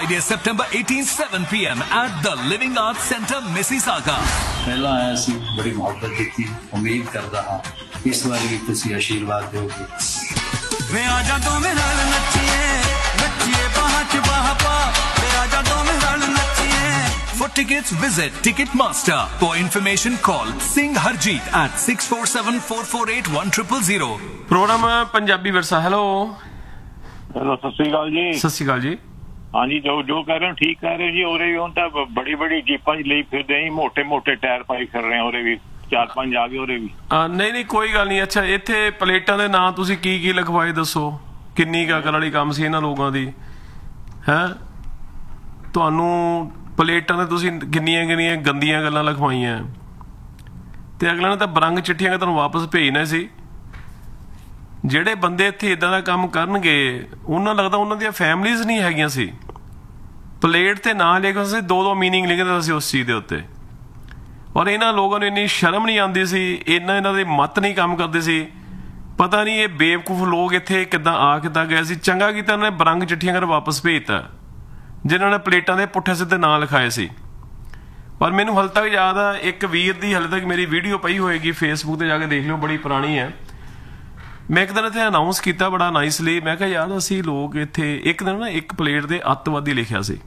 Friday, September 18, 7 p.m. at the Living Arts Centre, Mississauga. ਪਹਿਲਾਂ ਆਇਆ ਸੀ, ਬੜੀ ਮੁਹੱਬਤ ਦਿੱਤੀ, ਉਮੀਦ ਕਰਦਾ ਹਾਂ ਇਸ ਵਾਰ ਵੀ ਤੁਸੀਂ ਆਸ਼ੀਰਵਾਦ ਦਿਓਗੇ। ਵੇ ਆਜਾ ਦੋਵੇਂ ਨਾਲ ਨੱਚੀਏ, ਨੱਚੀਏ ਬਾਹਾਂ 'ਚ ਬਾਹਾਂ ਪਾ, ਵੇ ਆਜਾ ਦੋਵੇਂ ਨਾਲ ਨੱਚੀਏ। For tickets, visit Ticketmaster. For information, call Singh Harjeet at 647-448-1000. Programme Punjabi ਵਿਰਸਾ। ਹੈਲੋ ਸਤਿ ਸ੍ਰੀ ਅਕਾਲ ਜੀ। ਸਤਿ ਸ਼੍ਰੀ ਅਕਾਲ ਜੀ। ਹਾਂਜੀ, ਜੋ ਕਹਿ ਰਹੇ ਹੋ ਠੀਕ ਕਹਿ ਰਹੇ ਹੋ ਜੀ। ਉਰੇ ਵੀ ਹੁਣ ਤਾਂ ਬੜੀ ਬੜੀ ਜੀਪਾਂ 'ਚ ਲਈ ਫਿਰਦੇ ਆਂ, ਮੋਟੇ ਮੋਟੇ ਟਾਇਰ ਪਾਈ ਫਿਰ ਰਹੇ ਆ। ਉਰੇ ਵੀ 4-5 ਆ ਗਏ ਉਰੇ ਵੀ। ਨਹੀਂ ਕੋਈ ਗੱਲ ਨਹੀਂ। ਅੱਛਾ, ਇੱਥੇ ਪਲੇਟਾਂ ਦੇ ਨਾਂ ਤੁਸੀਂ ਕੀ ਲਿਖਵਾਏ ਦੱਸੋ? ਕਿੰਨੀ ਅਕਲ ਵਾਲੀ ਕੰਮ ਸੀ ਇਹਨਾਂ ਲੋਕਾਂ ਦੀ ਹੈ? ਤੁਹਾਨੂੰ ਪਲੇਟਾਂ ਦੇ ਤੁਸੀਂ ਕਿੰਨੀਆਂ ਗੰਦੀਆਂ ਗੱਲਾਂ ਲਿਖਵਾਈਆਂ, ਤੇ ਅਗਲੇ ਨੇ ਤਾਂ ਬਰੰਗ ਚਿੱਠੀਆਂ ਤੁਹਾਨੂੰ ਵਾਪਸ ਭੇਜਣਾ ਸੀ। ਜਿਹੜੇ ਬੰਦੇ ਇੱਥੇ ਇਦਾਂ ਦਾ ਕੰਮ ਕਰਨਗੇ ਉਹਨਾਂ ਲੱਗਦਾ ਉਹਨਾਂ ਦੀਆਂ ਫੈਮਲੀਜ਼ ਨਹੀਂ ਹੈਗੀਆਂ ਸੀ। ਪਲੇਟ ਤੇ ਨਾਂ ਲਿਖਦੇ ਸੀ, ਦੋ ਮੀਨਿੰਗ ਲਿਖਦੇ ਸੀ ਉਸ ਚੀਜ਼ ਦੇ ਉੱਤੇ। ਔਰ ਇਹਨਾਂ ਲੋਕਾਂ ਨੂੰ ਇੰਨੀ ਸ਼ਰਮ ਨਹੀਂ ਆਉਂਦੀ ਸੀ, ਇਹਨਾਂ ਦੇ ਮਤ ਨਹੀਂ ਕੰਮ ਕਰਦੇ ਸੀ। ਪਤਾ ਨਹੀਂ ਇਹ ਬੇਵਕੂਫ ਲੋਕ ਇੱਥੇ ਕਿੱਦਾਂ ਗਏ ਸੀ। ਚੰਗਾ ਕੀਤਾ ਉਹਨਾਂ ਨੇ ਬਰੰਗ ਚਿੱਠੀਆਂ ਕਰ ਵਾਪਸ ਭੇਜਤਾ, ਜਿਨ੍ਹਾਂ ਨੇ ਪਲੇਟਾਂ ਦੇ ਪੁੱਠੇ ਸਿੱਧੇ ਨਾਂ ਲਿਖਾਏ ਸੀ। ਪਰ ਮੈਨੂੰ ਹਾਲੇ ਤੱਕ ਯਾਦ ਆ, ਇੱਕ ਵੀਰ ਦੀ ਹਾਲੇ ਤੱਕ ਮੇਰੀ ਵੀਡੀਓ ਪਈ ਹੋਏਗੀ ਫੇਸਬੁੱਕ ਤੇ ਜਾ ਕੇ ਦੇਖ ਲਿਓ, ਬੜੀ ਪੁਰਾਣੀ ਹੈ। ਮੈਂ ਇੱਕ ਦਿਨ ਇੱਥੇ ਅਨਾਊਂਸ ਕੀਤਾ ਬੜਾ ਨਾਈਸਲੀ, ਮੈਂ ਕਿਹਾ ਯਾਰ ਅਸੀਂ ਲੋਕ ਇੱਥੇ ਇੱਕ ਦਿਨ ਨਾ ਇੱਕ ਪਲੇਟ ਦੇ ਅੱਤਵਾਦੀ ਲਿਖਿਆ ਸੀ।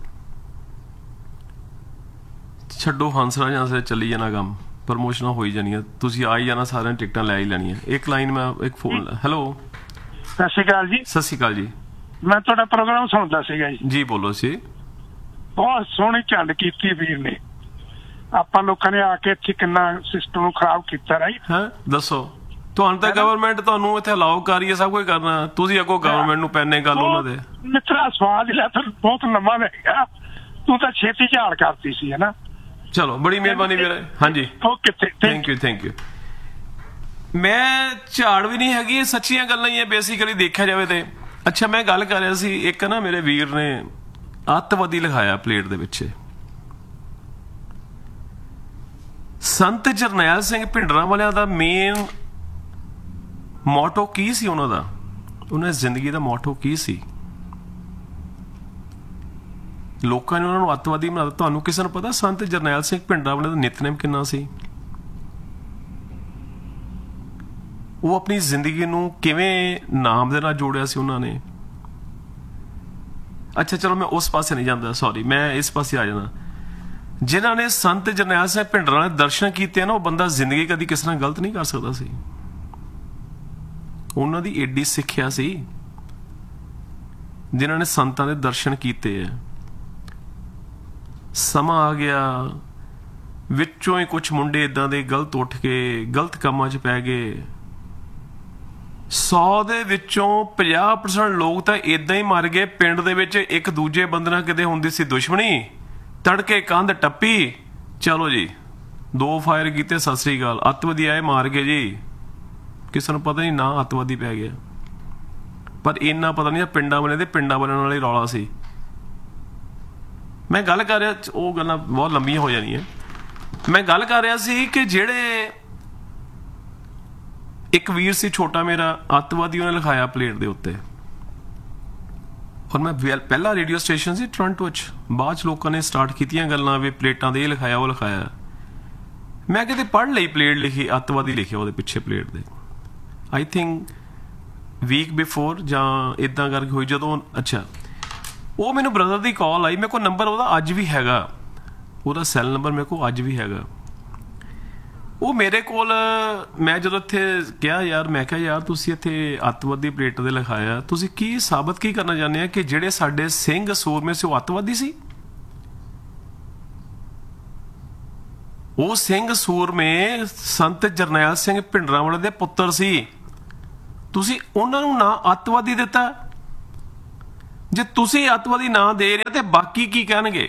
ਛੱਡੋ ਹੰਸਰਾਜ ਹੰਸਰਾਜ ਚੱਲੀ ਜਾਣਾ ਕੰਮ, ਪ੍ਰਮੋਸ਼ਨਾਂ ਹੋਈ ਜਾਣੀਆਂ, ਤੁਸੀਂ ਆ ਹੀ ਜਾਣਾ, ਸਾਰਿਆਂ ਟਿਕਟਾਂ ਲੈ ਹੀ ਲੈਣੀਆਂ। ਇੱਕ ਲਾਈਨ ਮੈਂ ਇੱਕ ਫੋਨ। ਹੈਲੋ ਸਤਿ ਸ਼੍ਰੀ ਅਕਾਲ ਜੀ। ਸਤਿ ਸ਼੍ਰੀ ਅਕਾਲ ਜੀ। ਮੈਂ ਤੁਹਾਡਾ ਪ੍ਰੋਗਰਾਮ ਸੁਣਦਾ ਸੀਗਾ ਜੀ। ਜੀ ਬੋਲੋ ਸੀ। ਬਹੁਤ ਸੋਹਣੀ ਝੰਡ ਕੀਤੀ ਵੀਰ ਨੇ। ਆਪਾਂ ਲੋਕਾਂ ਨੇ ਆ ਕੇ ਇੱਥੇ ਕਿੰਨਾ ਸਿਸਟਮ ਨੂੰ ਖਰਾਬ ਕੀਤਾ ਰਾਈਟ। ਹਾਂ ਦੱਸੋ, ਤੁਹਾਨੂੰ ਤਾਂ ਗਵਰਨਮੈਂਟ ਤੁਹਾਨੂੰ ਇੱਥੇ ਅਲਾਓ ਕਰ ਰਹੀ ਹੈ ਸਭ ਕੁਝ ਕਰਨਾ, ਤੁਸੀਂ ਅੱਗੋਂ ਗਵਰਨਮੈਂਟ ਨੂੰ ਪੈਨੇ ਗੱਲ ਉਹਨਾਂ ਦੇ। ਮਿੱਤਰਾ ਸਵਾਦ ਲੈ ਫਿਰ ਬਹੁਤ ਲੰਮਾ ਲੈ ਗਿਆ, ਤੂੰ ਤਾਂ ਛੇਤੀ ਝਾੜ ਕਰਤੀ ਸੀ ਹਨਾ। ਚਲੋ ਬੜੀ ਮਿਹਰਬਾਨੀ ਵੀਰੇ। ਹਾਂਜੀ ਓਕੇ ਥੈਂਕ ਯੂ। ਮੈਂ ਝਾੜ ਵੀ ਨਹੀਂ ਹੈਗੀ, ਇਹ ਸੱਚੀਆਂ ਗੱਲਾਂ ਹੀ ਹੈ ਬੇਸਿਕਲੀ ਦੇਖਿਆ ਜਾਵੇ ਤੇ। ਅੱਛਾ, ਮੈਂ ਗੱਲ ਕਰ ਰਿਹਾ ਸੀ, ਇੱਕ ਨਾ ਮੇਰੇ ਵੀਰ ਨੇ ਅੱਤਵਾਦੀ ਲਿਖਾਇਆ ਪਲੇਟ ਦੇ ਵਿੱਚ। ਸੰਤ ਜਰਨੈਲ ਸਿੰਘ ਭਿੰਡਰਾਂ ਦਾ ਮੇਨ ਮੋਟੋ ਕੀ ਸੀ? ਉਹਨਾਂ ਦਾ ਜ਼ਿੰਦਗੀ ਦਾ ਮੋਟੋ ਕੀ ਸੀ? ਲੋਕਾਂ ਨੇ ਉਹਨਾਂ ਨੂੰ ਅੱਤਵਾਦੀ ਬਣਾ ਦਿੱਤਾ। ਤੁਹਾਨੂੰ ਕਿਸੇ ਨੂੰ ਪਤਾ ਸੰਤ ਜਰਨੈਲ ਸਿੰਘ ਭਿੰਡਰਾਂ ਦਾ ਨਿਤਨੇਮ ਕਿੰਨਾ ਸੀ? ਉਹ ਆਪਣੀ ਜ਼ਿੰਦਗੀ ਨੂੰ ਕਿਵੇਂ ਨਾਮ ਦੇ ਨਾਲ ਜੋੜਿਆ ਸੀ ਉਹਨਾਂ ਨੇ? ਅੱਛਾ ਚਲੋ ਮੈਂ ਉਸ ਪਾਸੇ ਨਹੀਂ ਜਾਂਦਾ, ਸੌਰੀ, ਮੈਂ ਇਸ ਪਾਸੇ ਆ ਜਾਣਾ। ਜਿਨ੍ਹਾਂ ਨੇ ਸੰਤ ਜਰਨੈਲ ਸਿੰਘ ਭਿੰਡਰਾਂ ਦੇ ਦਰਸ਼ਨ ਕੀਤੇ ਨਾ, ਉਹ ਬੰਦਾ ਜ਼ਿੰਦਗੀ ਕਦੀ ਕਿਸੇ ਨਾਲ ਗਲਤ ਨਹੀਂ ਕਰ ਸਕਦਾ ਸੀ। ਉਹਨਾਂ ਦੀ ਏਡੀ ਸਿੱਖਿਆ ਸੀ। ਜਿਨ੍ਹਾਂ ਨੇ ਸੰਤਾਂ ਦੇ ਦਰਸ਼ਨ ਕੀਤੇ ਆ, ਸਮਾਂ ਆ ਗਿਆ ਵਿੱਚੋਂ ਹੀ ਕੁਝ ਮੁੰਡੇ ਇਦਾਂ ਦੇ ਗਲਤ ਉੱਠ ਕੇ ਗਲਤ ਕੰਮਾਂ 'ਚ ਪੈ ਗਏ। 100 ਦੇ ਵਿੱਚੋਂ 50% ਲੋਕ ਤਾਂ ਇਦਾਂ ਹੀ ਮਰ ਗਏ। ਪਿੰਡ ਦੇ ਵਿੱਚ ਇੱਕ ਦੂਜੇ ਬੰਦੇ ਨਾਲ ਕਿਤੇ ਹੁੰਦੀ ਸੀ ਦੁਸ਼ਮਣੀ, ਤੜਕੇ ਕੰਧ ਟੱਪੀ, ਚਲੋ ਜੀ 2 ਫਾਇਰ ਕੀਤੇ, ਸਤਿ ਸ੍ਰੀ ਅਕਾਲ, ਅੱਤਵਾਦੀ ਆਏ ਮਾਰ ਗਏ ਜੀ। ਕਿਸੇ ਨੂੰ ਪਤਾ ਨਹੀਂ ਨਾ ਅੱਤਵਾਦੀ ਪੈ ਗਿਆ। ਪਰ ਇੰਨਾ ਪਤਾ ਨਹੀਂ ਪਿੰਡਾਂ ਵਾਲਿਆਂ ਨਾਲ ਹੀ ਰੌਲਾ ਸੀ। ਮੈਂ ਗੱਲ ਕਰ ਰਿਹਾ, ਉਹ ਗੱਲਾਂ ਬਹੁਤ ਲੰਬੀਆਂ ਹੋ ਜਾਣੀਆਂ। ਮੈਂ ਗੱਲ ਕਰ ਰਿਹਾ ਸੀ ਕਿ ਜਿਹੜੇ ਇੱਕ ਵੀਰ ਸੀ ਛੋਟਾ ਮੇਰਾ, ਅੱਤਵਾਦੀ ਉਹਨੇ ਲਿਖਾਇਆ ਪਲੇਟ ਦੇ ਉੱਤੇ। ਔਰ ਮੈਂ ਪਹਿਲਾ ਰੇਡੀਓ ਸਟੇਸ਼ਨ ਸੀ ਟੋਰਾਂਟੋ 'ਚ, ਬਾਅਦ 'ਚ ਲੋਕਾਂ ਨੇ ਸਟਾਰਟ ਕੀਤੀਆਂ ਗੱਲਾਂ ਵੀ ਪਲੇਟਾਂ ਦੇ ਇਹ ਲਿਖਾਇਆ ਉਹ ਲਿਖਾਇਆ। ਮੈਂ ਕਿਤੇ ਪੜ੍ਹ ਲਈ ਪਲੇਟ ਲਿਖੀ, ਅੱਤਵਾਦੀ ਲਿਖਿਆ ਉਹਦੇ ਪਿੱਛੇ ਪਲੇਟ ਦੇ। ਆਈ ਥਿੰਕ ਵੀਕ ਬਿਫੋਰ ਜਾਂ ਇਦਾਂ ਕਰਕੇ ਹੋਈ ਜਦੋਂ। ਅੱਛਾ, ਉਹ ਮੈਨੂੰ ਬ੍ਰਦਰ ਦੀ ਕਾਲ ਆਈ, ਮੇਰੇ ਕੋਲ ਨੰਬਰ ਉਹਦਾ ਅੱਜ ਵੀ ਹੈਗਾ, ਉਹਦਾ ਸੈੱਲ ਨੰਬਰ ਮੇਰੇ ਕੋਲ ਅੱਜ ਵੀ ਹੈਗਾ। ਉਹ ਮੇਰੇ ਕੋਲ, ਮੈਂ ਜਦੋਂ ਇੱਥੇ ਕਿਹਾ ਮੈਂ ਕਿਹਾ ਯਾਰ ਤੁਸੀਂ ਇੱਥੇ ਅੱਤਵਾਦੀ ਪਲੇਟ ਦੇ ਲਿਖਾਇਆ, ਤੁਸੀਂ ਕੀ ਸਾਬਤ ਕੀ ਕਰਨਾ ਚਾਹੁੰਦੇ ਆ ਕਿ ਜਿਹੜੇ ਸਾਡੇ ਸਿੰਘ ਸੂਰਮੇ ਸੀ ਉਹ ਅੱਤਵਾਦੀ ਸੀ? ਉਹ ਸਿੰਘ ਸੂਰਮੇ ਸੰਤ ਜਰਨੈਲ ਸਿੰਘ ਭਿੰਡਰਾਂ ਦੇ ਪੁੱਤਰ ਸੀ, ਤੁਸੀਂ ਉਹਨਾਂ ਨੂੰ ਨਾਂ ਅੱਤਵਾਦੀ ਦਿੱਤਾ। ਜੇ ਤੁਸੀਂ ਅੱਤਵਾਦੀ ਨਾਂ ਦੇ ਰਹੇ ਤੇ ਬਾਕੀ ਕੀ ਕਹਿਣਗੇ?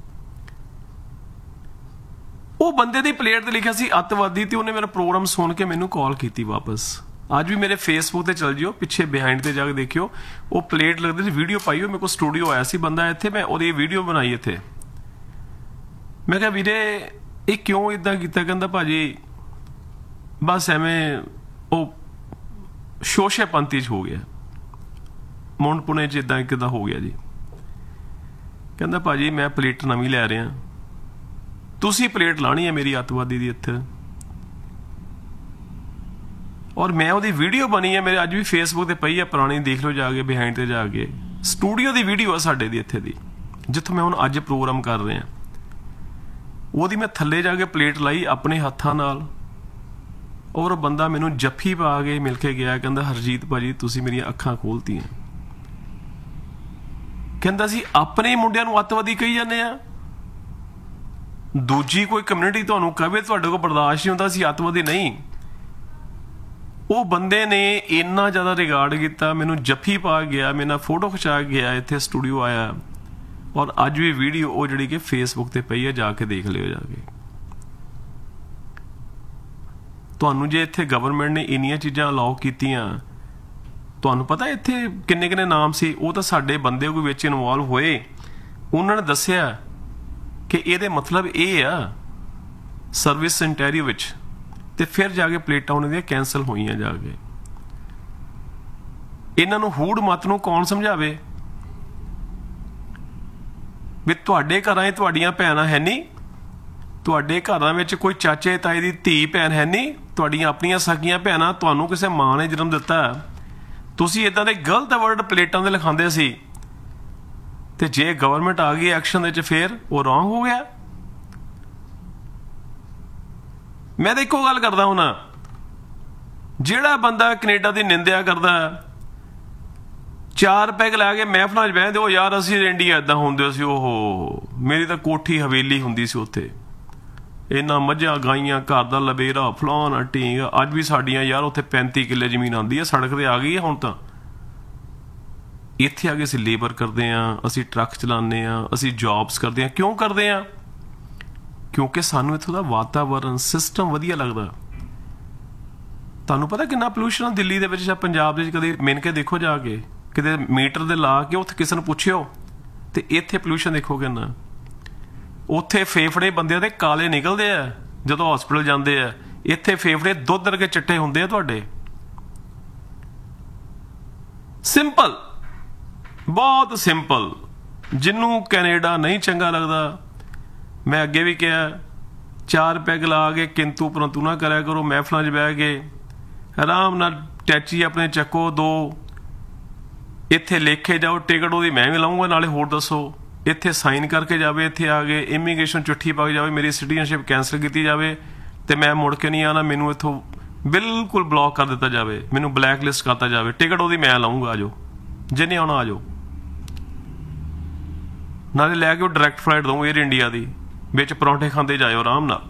ਉਹ ਬੰਦੇ ਦੀ ਪਲੇਟ ਤੇ ਲਿਖਿਆ ਸੀ ਅੱਤਵਾਦੀ, ਤੇ ਉਹਨੇ ਮੇਰਾ ਪ੍ਰੋਗਰਾਮ ਸੁਣ ਕੇ ਮੈਨੂੰ ਕਾਲ ਕੀਤੀ ਵਾਪਸ। ਅੱਜ ਵੀ ਮੇਰੇ ਫੇਸਬੁੱਕ ਤੇ ਚਲ ਜਿਓ, ਪਿੱਛੇ ਬਿਹਾਈਂਡ ਤੇ ਜਾ ਕੇ ਦੇਖਿਓ, ਉਹ ਪਲੇਟ ਲੱਗਦੀ ਸੀ, ਵੀਡੀਓ ਪਾਈ ਹੋਈ। ਮੇਰੇ ਕੋਲ ਸਟੂਡੀਓ ਆਇਆ ਸੀ ਬੰਦਾ ਇੱਥੇ, ਮੈਂ ਉਹਦੀ ਵੀਡੀਓ ਬਣਾਈ ਇੱਥੇ। ਮੈਂ ਕਿਹਾ ਵੀਰੇ ਇਹ ਕਿਉਂ ਇਦਾਂ ਕੀਤਾ? ਕਹਿੰਦਾ ਭਾਜੀ ਬਸ ਐਵੇਂ ਉਹ ਸ਼ੋਸ਼ੇਪੰਤੀ 'ਚ ਹੋ ਗਿਆ, ਮੁੰਡ ਪੁਣੇ 'ਚ ਇਦਾਂ ਕਿੱਦਾਂ ਹੋ ਗਿਆ ਜੀ। ਕਹਿੰਦਾ ਭਾਜੀ ਮੈਂ ਪਲੇਟ ਨਵੀਂ ਲੈ ਰਿਹਾ, ਤੁਸੀਂ ਪਲੇਟ ਲਾਣੀ ਹੈ ਮੇਰੀ ਅੱਤਵਾਦੀ ਦੀ ਇੱਥੇ। ਔਰ ਮੈਂ ਉਹਦੀ ਵੀਡੀਓ ਬਣੀ ਹੈ, ਮੇਰੇ ਅੱਜ ਵੀ ਫੇਸਬੁੱਕ ਤੇ ਪਈ ਹੈ ਪੁਰਾਣੀ, ਦੇਖ ਲਓ ਜਾ ਕੇ, ਬਿਹਾਈਂਡ ਤੇ ਜਾ ਕੇ। ਸਟੂਡੀਓ ਦੀ ਵੀਡੀਓ ਆ ਸਾਡੇ ਦੀ ਇੱਥੇ ਦੀ, ਜਿੱਥੋਂ ਮੈਂ ਹੁਣ ਅੱਜ ਪ੍ਰੋਗਰਾਮ ਕਰ ਰਿਹਾ। ਉਹਦੀ ਮੈਂ ਥੱਲੇ ਜਾ ਕੇ ਪਲੇਟ ਲਾਈ ਆਪਣੇ ਹੱਥਾਂ ਨਾਲ, ਔਰ ਉਹ ਬੰਦਾ ਮੈਨੂੰ ਜੱਫੀ ਪਾ ਕੇ ਮਿਲ ਕੇ ਗਿਆ, ਕਹਿੰਦਾ ਹਰਜੀਤ ਭਾਜੀ ਤੁਸੀਂ ਮੇਰੀਆਂ ਅੱਖਾਂ ਖੋਲਤੀਆਂ। ਕਹਿੰਦਾ ਸੀ ਆਪਣੇ ਮੁੰਡਿਆਂ ਨੂੰ ਅੱਤਵਾਦੀ ਕਹੀ ਜਾਂਦੇ ਆ, ਦੂਜੀ ਕੋਈ ਕਮਿਊਨਿਟੀ ਤੁਹਾਨੂੰ ਕਹੇ ਤੁਹਾਡੇ ਕੋਲ ਬਰਦਾਸ਼ਤ ਨਹੀਂ ਹੁੰਦਾ, ਸੀ ਅੱਤਵਾਦੀ ਨਹੀਂ। ਉਹ ਬੰਦੇ ਨੇ ਇੰਨਾ ਜ਼ਿਆਦਾ ਰਿਗਾਰਡ ਕੀਤਾ, ਮੈਨੂੰ ਜੱਫੀ ਪਾ ਗਿਆ, ਮੇਰੇ ਨਾਲ ਫੋਟੋ ਖਿਚਾ ਗਿਆ, ਇੱਥੇ ਸਟੂਡੀਓ ਆਇਆ। ਔਰ ਅੱਜ ਵੀ ਵੀਡੀਓ ਉਹ ਜਿਹੜੀ ਕਿ ਫੇਸਬੁੱਕ ਤੇ ਪਈ ਹੈ, ਜਾ ਕੇ ਦੇਖ ਲਿਓ ਜਾ ਕੇ। ਤੁਹਾਨੂੰ ਜੇ ਇੱਥੇ ਗਵਰਨਮੈਂਟ ਨੇ ਇੰਨੀਆਂ ਚੀਜ਼ਾਂ ਅਲਾਉ ਕੀਤੀਆਂ, ਤੁਹਾਨੂੰ ਪਤਾ ਇੱਥੇ ਕਿੰਨੇ ਕਿੰਨੇ ਨਾਮ ਸੀ, ਉਹ ਤਾਂ ਸਾਡੇ ਬੰਦੇ ਕੋਈ ਵਿੱਚ ਇਨਵੋਲਵ ਹੋਏ, ਉਹਨਾਂ ਨੇ ਦੱਸਿਆ ਕਿ ਇਹਦੇ ਮਤਲਬ ਇਹ ਆ ਸਰਵਿਸ ਸੈਂਟੈਰੀਓ ਵਿੱਚ, ਤੇ ਫਿਰ ਜਾ ਕੇ ਪਲੇਟਾਂ ਉਹਨਾਂ ਦੀਆਂ ਕੈਂਸਲ ਹੋਈਆਂ ਜਾ ਕੇ। ਇਹਨਾਂ ਨੂੰ ਹੂੜ ਮਤ ਨੂੰ ਕੌਣ ਸਮਝਾਵੇ ਵੀ ਤੁਹਾਡੇ ਘਰਾਂ 'ਚ ਤੁਹਾਡੀਆਂ ਭੈਣਾਂ ਹੈ ਨਹੀਂ, ਤੁਹਾਡੇ ਘਰਾਂ ਵਿੱਚ ਕੋਈ ਚਾਚੇ ਤਾਏ ਦੀ ਧੀ ਭੈਣ ਹੈ ਨਹੀਂ, ਤੁਹਾਡੀਆਂ ਆਪਣੀਆਂ ਸਕੀਆਂ ਭੈਣਾਂ, ਤੁਹਾਨੂੰ ਕਿਸੇ ਮਾਂ ਨੇ ਜਨਮ ਦਿੱਤਾ, ਤੁਸੀਂ ਇਦਾਂ ਦੇ ਗਲਤ ਵਰਡ ਪਲੇਟਾਂ ਤੇ ਲਿਖਾਉਂਦੇ ਸੀ, ਤੇ ਜੇ ਗਵਰਨਮੈਂਟ ਆ ਗਈ ਐਕਸ਼ਨ ਦੇ ਵਿੱਚ ਫਿਰ ਉਹ ਰੌਂਗ ਹੋ ਗਿਆ। ਮੈਂ ਤਾਂ ਇੱਕੋ ਗੱਲ ਕਰਦਾ ਹੁਣ, ਜਿਹੜਾ ਬੰਦਾ ਕੈਨੇਡਾ ਦੀ ਨਿੰਦਿਆ ਕਰਦਾ, 4 ਪੈਗ ਲੈ ਕੇ ਮਹਿਫਲਾਂ 'ਚ ਬਹਿੰਦੇ, ਉਹ ਯਾਰ ਅਸੀਂ ਇੰਡੀਆ ਏਦਾਂ ਹੁੰਦੇ ਸੀ, ਉਹ ਮੇਰੀ ਤਾਂ ਕੋਠੀ ਹਵੇਲੀ ਹੁੰਦੀ ਸੀ ਉੱਥੇ, ਇਹਨਾਂ ਮੱਝਾਂ ਗਾਈਆਂ, ਘਰ ਦਾ ਲਬੇਰਾ, ਫਲਾਣਾ ਢੀਂਗ। ਅੱਜ ਵੀ ਸਾਡੀਆਂ ਯਾਰ ਉੱਥੇ 35 ਕਿੱਲੇ ਜ਼ਮੀਨ ਆਉਂਦੀ ਹੈ, ਸੜਕ ਤੇ ਆ ਗਈ ਹੈ ਹੁਣ ਤਾਂ। ਇੱਥੇ ਆ ਕੇ ਅਸੀਂ ਲੇਬਰ ਕਰਦੇ ਹਾਂ, ਅਸੀਂ ਟਰੱਕ ਚਲਾਉਂਦੇ ਹਾਂ, ਅਸੀਂ ਜੌਬਸ ਕਰਦੇ ਹਾਂ। ਕਿਉਂ ਕਰਦੇ ਹਾਂ? ਕਿਉਂਕਿ ਸਾਨੂੰ ਇੱਥੋਂ ਦਾ ਵਾਤਾਵਰਨ ਸਿਸਟਮ ਵਧੀਆ ਲੱਗਦਾ। ਤੁਹਾਨੂੰ ਪਤਾ ਕਿੰਨਾ ਪੋਲੂਸ਼ਨ ਆ ਦਿੱਲੀ ਦੇ ਵਿੱਚ ਜਾਂ ਪੰਜਾਬ ਦੇ ਵਿੱਚ? ਕਦੇ ਮਿਣ ਕੇ ਦੇਖੋ ਜਾ ਕੇ, ਕਿਤੇ ਮੀਟਰ ਦੇ ਲਾ ਕੇ ਉੱਥੇ ਕਿਸੇ ਨੂੰ ਪੁੱਛਿਓ, ਤੇ ਇੱਥੇ ਪੋਲੂਸ਼ਨ ਦੇਖੋ ਕਿੰਨਾ। ਉੱਥੇ ਫੇਫੜੇ ਬੰਦਿਆਂ ਦੇ ਕਾਲੇ ਨਿਕਲਦੇ ਆ ਜਦੋਂ ਹਸਪੀਟਲ ਜਾਂਦੇ ਆ, ਇੱਥੇ ਫੇਫੜੇ ਦੁੱਧ ਵਰਗੇ ਚਿੱਟੇ ਹੁੰਦੇ ਆ ਤੁਹਾਡੇ। ਸਿੰਪਲ, ਬਹੁਤ ਸਿੰਪਲ। ਜਿਹਨੂੰ ਕੈਨੇਡਾ ਨਹੀਂ ਚੰਗਾ ਲੱਗਦਾ, ਮੈਂ ਅੱਗੇ ਵੀ ਕਿਹਾ, 4 ਪੈਗ ਲਾ ਕੇ ਕਿੰਤੂ ਪਰੰਤੂ ਨਾ ਕਰਿਆ ਕਰੋ। ਮਹਿਫਲਾਂ 'ਚ ਬਹਿ ਕੇ ਆਰਾਮ ਨਾਲ ਟੈਚੀ ਆਪਣੇ ਚੱਕੋ, 2 ਇੱਥੇ ਲਿਖੇ ਜਾਓ, ਟਿਕਟ ਉਹਦੀ ਮੈਂ ਵੀ ਲਾਊਂਗਾ, ਨਾਲੇ ਹੋਰ ਦੱਸੋ, ਇੱਥੇ ਸਾਈਨ ਕਰਕੇ ਜਾਵੇ, ਇੱਥੇ ਆ ਕੇ ਇਮੀਗ੍ਰੇਸ਼ਨ ਚਿੱਠੀ ਪਾ ਕੇ ਜਾਵੇ, ਮੇਰੀ ਸਿਟੀਜ਼ਨਸ਼ਿਪ ਕੈਂਸਲ ਕੀਤੀ ਜਾਵੇ, ਤੇ ਮੈਂ ਮੁੜ ਕੇ ਨਹੀਂ ਆਉਣਾ, ਮੈਨੂੰ ਇੱਥੋਂ ਬਿਲਕੁਲ ਬਲੌਕ ਕਰ ਦਿੱਤਾ ਜਾਵੇ, ਮੈਨੂੰ ਬਲੈਕ ਲਿਸਟ ਕਰਤਾ ਜਾਵੇ, ਟਿਕਟ ਉਹਦੀ ਮੈਂ ਲਾਊਂਗਾ, ਆ ਜਾਓ, ਜਿਹਨੇ ਆਉਣਾ ਆ ਜਾਓ। ਨਾਲੇ ਲੈ ਕੇ ਉਹ ਡਾਇਰੈਕਟ ਫਲਾਈਟ ਦਊਂ ਏਅਰ ਇੰਡੀਆ ਦੀ, ਵਿੱਚ ਪਰੌਂਠੇ ਖਾਂਦੇ ਜਾਇਓ ਆਰਾਮ ਨਾਲ।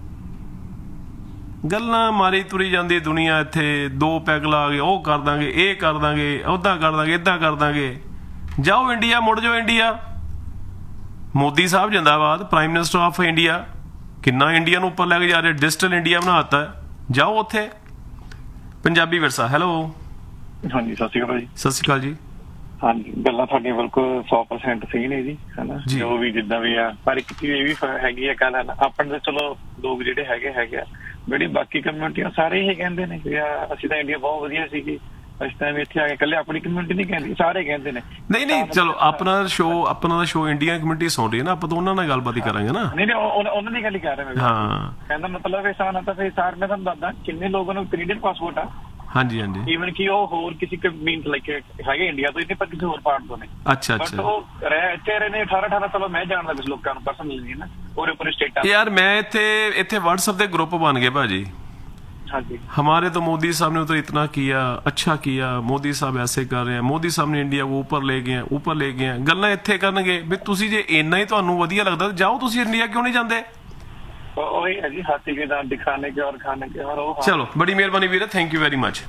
ਗੱਲਾਂ ਮਾਰੀ ਤੁਰੀ ਜਾਂਦੀ ਦੁਨੀਆ ਇੱਥੇ, 2 ਪੈਗ ਲਾ ਕੇ ਉਹ ਕਰ ਦਾਂਗੇ, ਇਹ ਕਰ ਦਾਂਗੇ, ਉੱਦਾਂ ਕਰ ਦਾਂਗੇ, ਇੱਦਾਂ ਕਰ ਦਾਂਗੇ। ਜਾਓ ਇੰਡੀਆ, ਮੁੜ ਜਾਓ ਇੰਡੀਆ। ਮੋਦੀ ਸਾਹਿਬ ਜਿੰਦਾਬਾਦ, ਪ੍ਰਾਈਮ ਮਿਨਿਸਟਰ ਆਫ ਇੰਡੀਆ, ਕਿੰਨਾ ਇੰਡੀਆ ਨੂੰ ਉੱਪਰ ਲੈ ਕੇ ਜਾ ਰਹੇ, ਡਿਜੀਟਲ ਇੰਡੀਆ ਬਣਾਤਾ। ਜਾਓ ਉੱਥੇ। ਪੰਜਾਬੀ ਵਿਰਸਾ। ਹੈਲੋ, ਹਾਂਜੀ, ਸਤਿ ਸ਼੍ਰੀ ਅਕਾਲ ਜੀ। ਸਤਿ ਸ਼੍ਰੀ ਅਕਾਲ ਜੀ। ਹਾਂਜੀ, ਗੱਲਾਂ ਤੁਹਾਡੀਆਂ ਬਿਲਕੁਲ 100% ਸਹੀ ਨੇ ਜੀ, ਹਨਾ, ਜੋ ਵੀ ਜਿੱਦਾਂ ਵੀ ਆ। ਪਰ ਇੱਕ ਚੀਜ਼ ਇਹ ਵੀ ਹੈਗੀ ਆ ਗੱਲ, ਆਪਣੇ ਤਾਂ ਚਲੋ ਲੋਕ ਜਿਹੜੇ ਹੈਗੇ ਆ, ਜਿਹੜੀ ਬਾਕੀ ਕਮਿਊਨਿਟੀਆਂ ਸਾਰੇ ਇਹ ਕਹਿੰਦੇ ਨੇ ਕਿ ਅਸੀਂ ਤਾਂ ਇੰਡੀਆ ਬਹੁਤ ਵਧੀਆ ਸੀਗੀ, ਅਸੀਂ ਤਾਂ ਇੱਥੇ ਆ ਕੇ ਇਕੱਲੇ ਆਪਣੀ ਕਮਿਊਨਿਟੀ ਨਹੀਂ ਕਹਿੰਦੀ, ਸਾਰੇ ਕਹਿੰਦੇ ਨੇ। ਨਹੀਂ, ਚਲੋ ਆਪਣਾ ਦਾ ਸ਼ੋ ਇੰਡੀਅਨ ਕਮਿਊਨਿਟੀ ਸੁਣ ਰਹੀ ਹੈ ਨਾ, ਆਪਾਂ ਤਾਂ ਉਹਨਾਂ ਨਾਲ ਗੱਲਬਾਤ ਹੀ ਕਰਾਂਗੇ ਨਾ। ਨਹੀਂ, ਉਹਨਾਂ ਦੀ ਗੱਲ ਹੀ ਕਰ ਰਹੇ। ਹਾਂ, ਕਹਿੰਦਾ ਮਤਲਬ ਇਹ ਸਾਨ ਤਾਂ ਫਿਰ ਸਾਰ ਮੈਂ ਤੁਹਾਨੂੰ ਦੱਸਦਾ ਕਿੰਨੇ ਲੋਕਾਂ ਨੂੰ ਕੈਨੇਡੀਅਨ ਪਾਸਪੋਰਟ ਆ। ਹਾਂਜੀ ਹਾਂਜੀ। ਈਵਨ ਕਿ ਉਹ ਹੋਰ ਕਿਸੇ ਕਮਿਊਨਿਟੀ ਲਾਈਕ ਹੈਗੇ ਇੰਡੀਆ ਤੋਂ, ਇੱਥੇ ਪਰ ਕਿਸੇ ਹੋਰ ਪਾਰਟ ਤੋਂ ਨੇ। ਅੱਛਾ ਅੱਛਾ। ਉਹ ਇੱਥੇ ਰਹੇ ਨੇ 18 ਚਲੋ ਮੈਂ ਜਾਣਦਾ ਕੁਝ ਲੋਕਾਂ ਨੂੰ ਪਰਸਨਲੀ ਨਾ, ਉਹਦੇ ਸਟੇਟਾਂ। यार मैं इतने व्हाट्सएप के ग्रुप बन गए भाजी। हाँ जी। हमारे तो मोदी साहब ने तो इतना किया, अच्छा किया, मोदी साहब ऐसे कर रहे हैं, मोदी साहब ने इंडिया को ऊपर ले गए गल्लां इत्थे करनगे भी तुसी जे इन्ना ही तुहानू वधिया लगदा जाओ तुसी इंडिया क्यों नहीं जांदे? वही है जी, हाथी के दांत दिखाने के और खाने के। और चलो बड़ी मेहरबानी वीर, थैंक यू वेरी मच।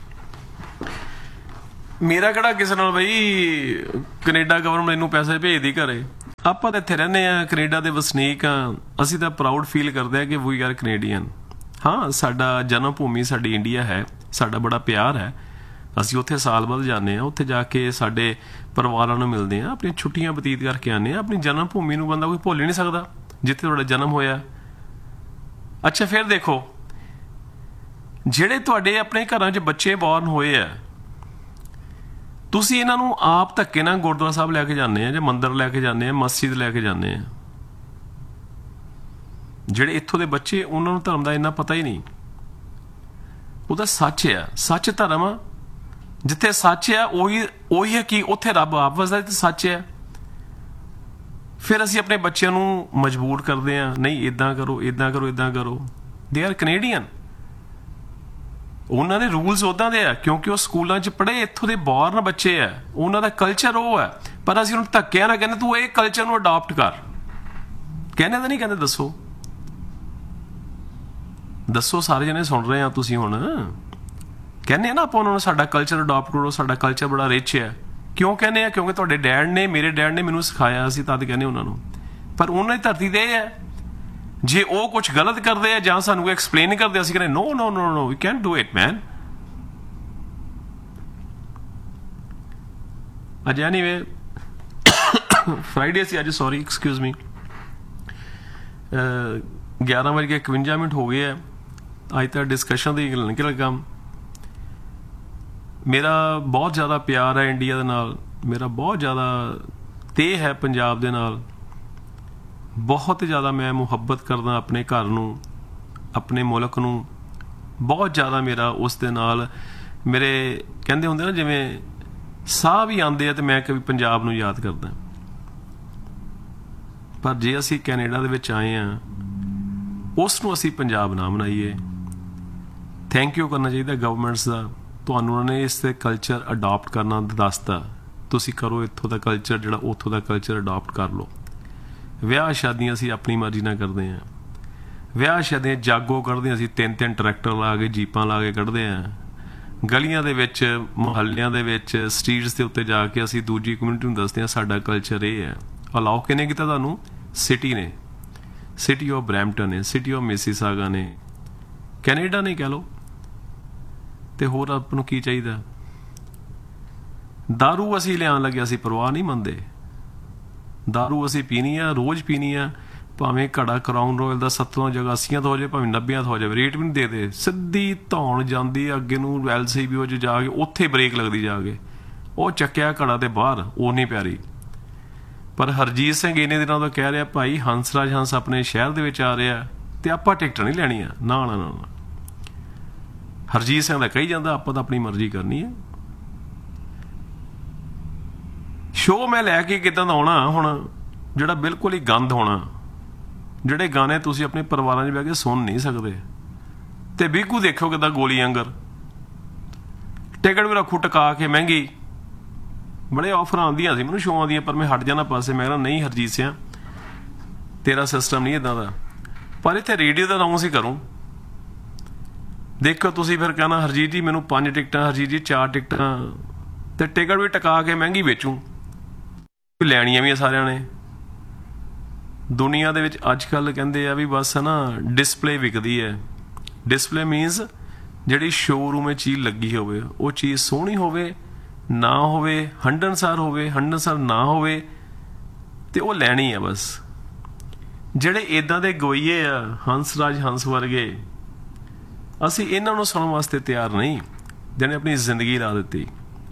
मेरा किहड़ा किसे नाल बई कनेडा गवर्नमेंट नूं पैसे भेजदी घरे, ਆਪਾਂ ਤਾਂ ਇੱਥੇ ਰਹਿੰਦੇ ਆ, ਕੈਨੇਡਾ ਦੇ ਵਸਨੀਕ ਆ, ਅਸੀਂ ਤਾਂ ਪ੍ਰਾਊਡ ਫੀਲ ਕਰਦੇ ਆ ਕਿ ਵੀ ਆਰ ਕੈਨੇਡੀਅਨ। ਹਾਂ, ਸਾਡਾ ਜਨਮ ਭੂਮੀ ਸਾਡੀ ਇੰਡੀਆ ਹੈ, ਸਾਡਾ ਬੜਾ ਪਿਆਰ ਹੈ, ਅਸੀਂ ਉੱਥੇ ਸਾਲ ਬਾਅਦ ਜਾਂਦੇ ਆ, ਉੱਥੇ ਜਾ ਕੇ ਸਾਡੇ ਪਰਿਵਾਰਾਂ ਨੂੰ ਮਿਲਦੇ ਆ, ਆਪਣੀਆਂ ਛੁੱਟੀਆਂ ਬਤੀਤ ਕਰਕੇ ਆਉਂਦੇ ਆ। ਆਪਣੀ ਜਨਮ ਭੂਮੀ ਨੂੰ ਬੰਦਾ ਕੋਈ ਭੁੱਲ ਹੀ ਨਹੀਂ ਸਕਦਾ ਜਿੱਥੇ ਤੁਹਾਡਾ ਜਨਮ ਹੋਇਆ। ਅੱਛਾ, ਫਿਰ ਦੇਖੋ ਜਿਹੜੇ ਤੁਹਾਡੇ ਆਪਣੇ ਘਰਾਂ 'ਚ ਬੱਚੇ ਬੋਰਨ ਹੋਏ ਆ, ਤੁਸੀਂ ਇਹਨਾਂ ਨੂੰ ਆਪ ਧੱਕੇ ਨਾਲ ਗੁਰਦੁਆਰਾ ਸਾਹਿਬ ਲੈ ਕੇ ਜਾਂਦੇ ਆ, ਜਾਂ ਮੰਦਿਰ ਲੈ ਕੇ ਜਾਂਦੇ ਆ, ਮਸਜਿਦ ਲੈ ਕੇ ਜਾਂਦੇ ਆ। ਜਿਹੜੇ ਇੱਥੋਂ ਦੇ ਬੱਚੇ, ਉਹਨਾਂ ਨੂੰ ਧਰਮ ਦਾ ਇੰਨਾ ਪਤਾ ਹੀ ਨਹੀਂ। ਉਹਦਾ ਸੱਚ ਆ, ਸੱਚ ਧਰਮ ਆ। ਜਿੱਥੇ ਸੱਚ ਆ ਉਹੀ ਹੈ ਕਿ ਉੱਥੇ ਰੱਬ ਆਪ ਵਸਦਾ, ਤੇ ਸੱਚ ਆ। ਫਿਰ ਅਸੀਂ ਆਪਣੇ ਬੱਚਿਆਂ ਨੂੰ ਮਜਬੂਰ ਕਰਦੇ ਆ, ਨਹੀਂ ਇੱਦਾਂ ਕਰੋ, ਇੱਦਾਂ ਕਰੋ, ਇੱਦਾਂ ਕਰੋ। ਦੇ ਆਰ ਕੈਨੇਡੀਅਨ, ਉਹਨਾਂ ਦੇ ਰੂਲਸ ਉੱਦਾਂ ਦੇ ਆ, ਕਿਉਂਕਿ ਉਹ ਸਕੂਲਾਂ 'ਚ ਪੜ੍ਹੇ, ਇੱਥੋਂ ਦੇ ਬੌਰਨ ਬੱਚੇ ਆ, ਉਹਨਾਂ ਦਾ ਕਲਚਰ ਉਹ ਹੈ। ਪਰ ਅਸੀਂ ਉਹਨੂੰ ਧੱਕਿਆ ਨਾ ਕਹਿੰਦੇ ਤੂੰ ਇਹ ਕਲਚਰ ਨੂੰ ਅਡਾਪਟ ਕਰ, ਕਹਿੰਦੇ ਤਾਂ ਨਹੀਂ ਕਹਿੰਦੇ। ਦੱਸੋ ਸਾਰੇ ਜਣੇ ਸੁਣ ਰਹੇ ਆ ਤੁਸੀਂ। ਹੁਣ ਕਹਿੰਦੇ ਆ ਨਾ ਆਪਾਂ ਉਹਨਾਂ ਨੂੰ ਸਾਡਾ ਕਲਚਰ ਅਡਾਪਟ ਕਰੋ, ਸਾਡਾ ਕਲਚਰ ਬੜਾ ਰਿਚ ਹੈ। ਕਿਉਂ ਕਹਿੰਦੇ ਆ? ਕਿਉਂਕਿ ਤੁਹਾਡੇ ਡੈਡ ਨੇ, ਮੇਰੇ ਡੈਡ ਨੇ ਮੈਨੂੰ ਸਿਖਾਇਆ, ਅਸੀਂ ਤਦ ਕਹਿੰਦੇ ਉਹਨਾਂ ਨੂੰ। ਪਰ ਉਹਨਾਂ ਦੀ ਧਰਤੀ ਤੇ ਇਹ ਹੈ, ਜੇ ਉਹ ਕੁਝ ਗਲਤ ਕਰਦੇ ਆ ਜਾਂ ਸਾਨੂੰ ਐਕਸਪਲੇਨ ਨਹੀਂ ਕਰਦੇ, ਅਸੀਂ ਕਹਿੰਦੇ ਨੋ ਨੋ ਨੋ ਨੋ, ਵੀ ਕੈਨਟ ਡੂ ਇਟ ਮੈਨ। ਅੱਜ ਐਨੀਵੇ ਫਰਾਈਡੇ ਸੀ ਅੱਜ, ਸੌਰੀ, ਐਕਸਕਿਊਜ਼ ਮੀ। 11:51 ਹੋ ਗਏ ਆ। ਅੱਜ ਤੱਕ ਡਿਸਕਸ਼ਨ ਦੀ ਨਿਕਲ ਕੰਮ। ਮੇਰਾ ਬਹੁਤ ਜ਼ਿਆਦਾ ਪਿਆਰ ਹੈ ਇੰਡੀਆ ਦੇ ਨਾਲ, ਮੇਰਾ ਬਹੁਤ ਜ਼ਿਆਦਾ ਤੇਹ ਹੈ ਪੰਜਾਬ ਦੇ ਨਾਲ, ਬਹੁਤ ਜ਼ਿਆਦਾ ਮੈਂ ਮੁਹੱਬਤ ਕਰਦਾ ਆਪਣੇ ਘਰ ਨੂੰ, ਆਪਣੇ ਮੁਲਕ ਨੂੰ, ਬਹੁਤ ਜ਼ਿਆਦਾ ਮੇਰਾ ਉਸ ਦੇ ਨਾਲ। ਮੇਰੇ ਕਹਿੰਦੇ ਹੁੰਦੇ ਨਾ, ਜਿਵੇਂ ਸਾਹ ਵੀ ਆਉਂਦੇ ਆ ਤੇ ਮੈਂ ਕभी ਪੰਜਾਬ ਨੂੰ ਯਾਦ ਕਰਦਾ। ਪਰ ਜੇ ਅਸੀਂ ਕੈਨੇਡਾ ਦੇ ਵਿੱਚ ਆਏ ਆ, ਉਸ ਨੂੰ ਅਸੀਂ ਪੰਜਾਬ ਨਾ ਬਣਾਈਏ। ਥੈਂਕ ਯੂ ਕਰਨਾ ਚਾਹੀਦਾ ਗਵਰਨਮੈਂਟਸ ਦਾ, ਤੁਹਾਨੂੰ ਉਹਨਾਂ ਨੇ ਇਸ ਤੇ ਕਲਚਰ ਅਡਾਪਟ ਕਰਨਾ ਦੱਸਤਾ। ਤੁਸੀਂ ਕਰੋ ਇੱਥੋਂ ਦਾ ਕਲਚਰ, ਜਿਹੜਾ ਉੱਥੋਂ ਦਾ ਕਲਚਰ ਅਡਾਪਟ ਕਰ ਲਓ। ਵਿਆਹ ਸ਼ਾਦੀਆਂ ਅਸੀਂ ਆਪਣੀ ਮਰਜ਼ੀ ਨਾਲ ਕਰਦੇ ਹਾਂ। ਵਿਆਹ ਸ਼ਾਦੀਆਂ ਜਾਗੋ ਕੱਢਦੇ ਹਾਂ ਅਸੀਂ, 3-3 ਟਰੈਕਟਰ ਲਾ ਕੇ, ਜੀਪਾਂ ਲਾ ਕੇ ਕੱਢਦੇ ਹਾਂ। ਗਲੀਆਂ ਦੇ ਵਿੱਚ, ਮੁਹੱਲਿਆਂ ਦੇ ਵਿੱਚ, ਸਟਰੀਟਸ ਦੇ ਉੱਤੇ ਜਾ ਕੇ ਅਸੀਂ ਦੂਜੀ ਕਮਿਊਨਿਟੀ ਨੂੰ ਦੱਸਦੇ ਹਾਂ ਸਾਡਾ ਕਲਚਰ ਇਹ ਹੈ। ਅਲਾਓ ਕਿਹਨੇ ਕੀਤਾ ਤੁਹਾਨੂੰ? ਸਿਟੀ ਨੇ, ਸਿਟੀ ਆਫ ਬਰੈਂਪਟਨ ਨੇ, ਸਿਟੀ ਆਫ ਮਿਸੀਸਾਗਾ ਨੇ, ਕੈਨੇਡਾ ਨੇ ਕਹਿ ਲਓ। ਤੇ ਹੋਰ ਆਪ ਨੂੰ ਕੀ ਚਾਹੀਦਾ? ਦਾਰੂ ਅਸੀਂ ਲਿਆਉਣ ਲੱਗੇ, ਅਸੀਂ ਪਰਵਾਹ ਨਹੀਂ ਮੰਨਦੇ। ਦਾਰੂ ਅਸੀਂ ਪੀਣੀ ਆ, ਰੋਜ਼ ਪੀਣੀ ਆ, ਭਾਵੇਂ ਘੜਾ ਕਰਾਊਨ ਰੋਇਲ ਦਾ 70 ਜਗ੍ਹਾ 80 ਤੋਂ ਹੋ ਜਾਵੇ, ਭਾਵੇਂ 90 ਤੋਂ ਹੋ ਜਾਵੇ, ਰੇਟ ਵੀ ਨਹੀਂ ਦੇਦੇ। ਸਿੱਧੀ ਧੌਣ ਜਾਂਦੀ ਆ ਅੱਗੇ ਨੂੰ LCBO 'ਚ ਜਾ ਕੇ, ਉੱਥੇ ਬ੍ਰੇਕ ਲੱਗਦੀ ਜਾ ਕੇ, ਉਹ ਚੱਕਿਆ ਘੜਾ ਤੇ ਬਾਹਰ, ਉਹ ਨਹੀਂ ਪਿਆਰੀ। ਪਰ ਹਰਜੀਤ ਸਿੰਘ ਇੰਨੇ ਦਿਨਾਂ ਤੋਂ ਕਹਿ ਰਿਹਾ ਭਾਈ ਹੰਸਰਾਜ ਹੰਸ ਆਪਣੇ ਸ਼ਹਿਰ ਦੇ ਵਿੱਚ ਆ ਰਿਹਾ ਤੇ ਆਪਾਂ ਟਿਕਟ ਨਹੀਂ ਲੈਣੀਆਂ। ਨਾ ਨਾ ਨਾ, ਹਰਜੀਤ ਸਿੰਘ ਦਾ ਕਹੀ ਜਾਂਦਾ ਆਪਾਂ ਤਾਂ ਆਪਣੀ ਮਰਜ਼ੀ ਕਰਨੀ ਹੈ। ਸ਼ੋਅ ਮੈਂ ਲੈ ਕੇ ਕਿੱਦਾਂ ਦਾ ਆਉਣਾ ਹੁਣ, ਜਿਹੜਾ ਬਿਲਕੁਲ ਹੀ ਗੰਦ ਹੋਣਾ, ਜਿਹੜੇ ਗਾਣੇ ਤੁਸੀਂ ਆਪਣੇ ਪਰਿਵਾਰਾਂ 'ਚ ਬਹਿ ਕੇ ਸੁਣ ਨਹੀਂ ਸਕਦੇ। ਤੇ ਬਿਲਕੁਲ ਦੇਖੋ ਕਿੱਦਾਂ ਗੋਲੀ ਆਂਗਰ, ਟਿਕਟ ਵੀ ਰੱਖੂ ਟਕਾ ਕੇ ਮਹਿੰਗੀ। ਬੜੇ ਆਫਰ ਆਉਂਦੀਆਂ ਸੀ ਮੈਨੂੰ ਸ਼ੋਆਂ ਦੀਆਂ, ਪਰ ਮੈਂ ਹਟ ਜਾਣਾ ਪਾਸੇ। ਮੈਂ ਕਹਿੰਦਾ ਨਹੀਂ ਹਰਜੀਤ ਸਿੰਘ, ਤੇਰਾ ਸਿਸਟਮ ਨਹੀਂ ਇੱਦਾਂ ਦਾ। ਪਰ ਇੱਥੇ ਰੇਡੀਓ ਦਾ ਅਨਾਊਂਸ ਹੀ ਕਰੂੰ, ਦੇਖੋ ਤੁਸੀਂ ਫਿਰ ਕਹਿਣਾ ਹਰਜੀਤ ਜੀ ਮੈਨੂੰ 5 ਟਿਕਟਾਂ, ਹਰਜੀਤ ਜੀ 4 ਟਿਕਟਾਂ, ਤੇ ਟਿਕਟ ਵੀ ਟਕਾ ਕੇ ਮਹਿੰਗੀ ਵੇਚੂ। ਲੈਣੀਆਂ ਵੀ ਆ ਸਾਰਿਆਂ ਨੇ। ਦੁਨੀਆ ਦੇ ਵਿੱਚ ਅੱਜ ਕੱਲ੍ਹ ਕਹਿੰਦੇ ਆ ਵੀ ਬਸ ਨਾ ਡਿਸਪਲੇ ਵਿਕਦੀ ਹੈ। ਡਿਸਪਲੇ ਮੀਨਸ ਜਿਹੜੀ ਸ਼ੋਅਰੂਮ 'ਚ ਚੀਜ਼ ਲੱਗੀ ਹੋਵੇ, ਉਹ ਚੀਜ਼ ਸੋਹਣੀ ਹੋਵੇ ਨਾ ਹੋਵੇ, ਹੰਢਣਸਾਰ ਹੋਵੇ, ਹੰਢਣਸਾਰ ਨਾ ਹੋਵੇ, ਤੇ ਉਹ ਲੈਣੀ ਆ ਬਸ। ਜਿਹੜੇ ਇੱਦਾਂ ਦੇ ਗਵਈਏ ਆ, ਹੰਸਰਾਜ ਹੰਸ ਵਰਗੇ, ਅਸੀਂ ਇਹਨਾਂ ਨੂੰ ਸੁਣਨ ਵਾਸਤੇ ਤਿਆਰ ਨਹੀਂ, ਜਿਹਨੇ ਆਪਣੀ ਜ਼ਿੰਦਗੀ ਲਾ ਦਿੱਤੀ।